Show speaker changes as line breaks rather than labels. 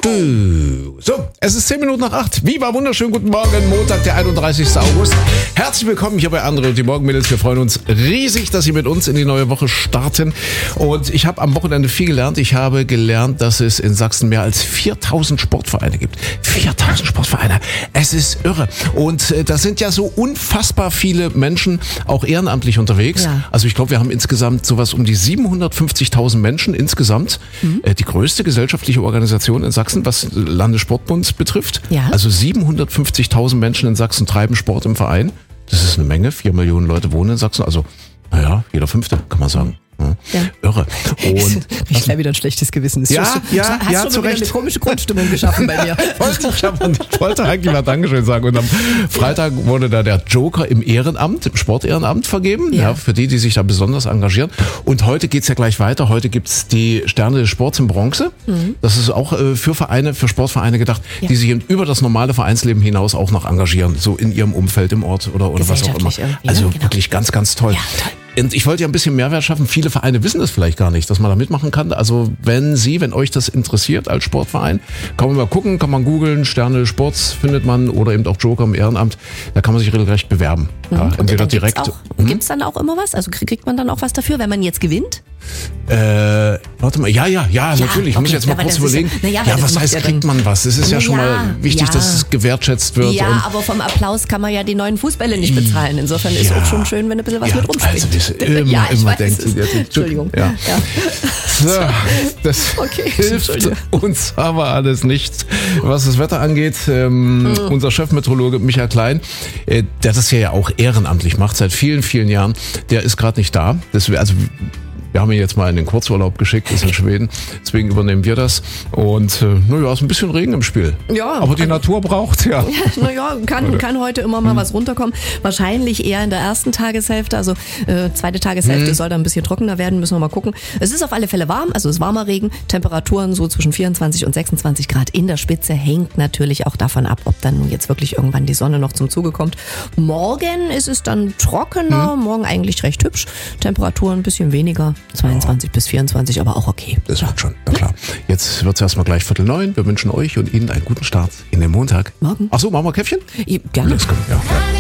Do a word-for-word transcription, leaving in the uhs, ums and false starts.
Du. So, es ist zehn Minuten nach acht. Viva, wunderschönen guten Morgen, Montag, der einunddreißigsten August. Herzlich willkommen hier bei André und die Morgenmädels. Wir freuen uns riesig, dass Sie mit uns in die neue Woche starten. Und ich habe am Wochenende viel gelernt. Ich habe gelernt, dass es in Sachsen mehr als viertausend Sportvereine gibt. viertausend Sportvereine. Es ist irre. Und äh, da sind ja so unfassbar viele Menschen auch ehrenamtlich unterwegs.
Ja.
Also ich glaube, wir haben insgesamt sowas um die siebenhundertfünfzigtausend Menschen insgesamt. Mhm. Äh, die größte gesellschaftliche Organisation in Sachsen, was Landessportbund betrifft.
Ja.
Also siebenhundertfünfzigtausend Menschen in Sachsen treiben Sport im Verein. Das ist eine Menge. Vier Millionen Leute wohnen in Sachsen. Also, naja, jeder Fünfte, kann man sagen. Ja.
Ja.
Irre. Und
ich habe wieder ein schlechtes Gewissen.
Ja,
hast du,
ja,
hast
ja,
du
zu
wieder
Recht.
eine komische Grundstimmung geschaffen bei mir.
wollte ich, aber nicht. Ich wollte eigentlich mal Dankeschön sagen. Und am Freitag wurde da der Joker im Ehrenamt, im Sportehrenamt vergeben, ja. Ja, für die, die sich da besonders engagieren. Und heute geht's ja gleich weiter. Heute gibt's die Sterne des Sports in Bronze. Mhm. Das ist auch äh, für Vereine, für Sportvereine gedacht, ja. die sich eben über das normale Vereinsleben hinaus auch noch engagieren. So in ihrem Umfeld, im Ort oder, oder was auch immer. Also genau. Wirklich ganz, ganz toll. Ja, toll. Und ich wollte ja ein bisschen Mehrwert schaffen. Viele Vereine wissen das vielleicht gar nicht, dass man da mitmachen kann. Also wenn Sie, wenn euch das interessiert als Sportverein, kann man mal gucken, kann man googeln, Sterne Sports findet man oder eben auch Joker im Ehrenamt. Da kann man sich regelrecht bewerben. Mhm. Ja, entweder direkt.
Gibt's auch, hm? gibt's dann auch immer was? Also kriegt man dann auch was dafür, wenn man jetzt gewinnt?
Äh, warte mal, ja, ja, ja, ja natürlich. Ich okay. muss jetzt mal ja, kurz überlegen. Ja, ja, ja was heißt, ja kriegt man was? Es ist ja, ja schon mal wichtig, ja. dass es gewertschätzt wird.
Ja, und aber vom Applaus kann man ja die neuen Fußbälle nicht bezahlen. Insofern ist es auch schon schön, wenn ein bisschen was mit rumspringt.
Also, immer, ja, ich immer weiß denkt.
Es. Entschuldigung.
Ja.
Ja.
So, das
okay.
hilft uns aber alles nichts, was das Wetter angeht. Ähm, mhm. Unser Chefmeteorologe Michael Klein, äh, der das ja auch ehrenamtlich macht, seit vielen, vielen Jahren, der ist gerade nicht da. Deswegen, also wir haben ihn jetzt mal in den Kurzurlaub geschickt, ist in Schweden. Deswegen übernehmen wir das. Und äh, naja, ist ein bisschen Regen im Spiel. Ja. Aber die Natur braucht ja.
ja naja, kann, kann heute immer mal hm. was runterkommen. Wahrscheinlich eher in der ersten Tageshälfte. Also äh, zweite Tageshälfte hm. soll dann ein bisschen trockener werden. Müssen wir mal gucken. Es ist auf alle Fälle warm. Also es ist warmer Regen. Temperaturen so zwischen vierundzwanzig und sechsundzwanzig Grad in der Spitze. Hängt natürlich auch davon ab, ob dann jetzt wirklich irgendwann die Sonne noch zum Zuge kommt. Morgen ist es dann trockener. Hm. Morgen eigentlich recht hübsch. Temperaturen ein bisschen weniger. zweiundzwanzig ja. bis vierundzwanzig, aber auch okay.
Das wird schon, na klar. Jetzt wird es erstmal gleich Viertel neun. Wir wünschen euch und Ihnen einen guten Start in den Montag.
Morgen.
Ach so, machen wir Käffchen?
Ja, gerne.
Ja, ja.